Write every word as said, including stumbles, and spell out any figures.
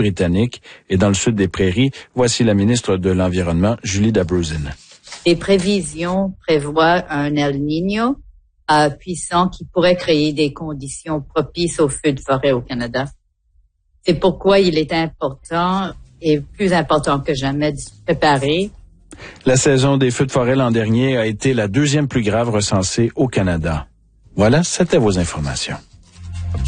Colombie-Britannique et dans le sud des Prairies. Voici la ministre de l'Environnement, Julie Dabrowsin. Les prévisions prévoient un El Niño euh, puissant qui pourrait créer des conditions propices aux feux de forêt au Canada. C'est pourquoi il est important et plus important que jamais de se préparer. La saison des feux de forêt l'an dernier a été la deuxième plus grave recensée au Canada. Voilà, c'était vos informations.